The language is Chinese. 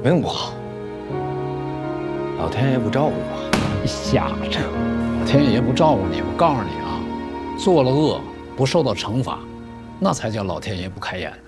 问不好，老天爷不照顾我。 你瞎扯！老天爷不照顾你，我告诉你啊，做了恶不受到惩罚，那才叫老天爷不开眼。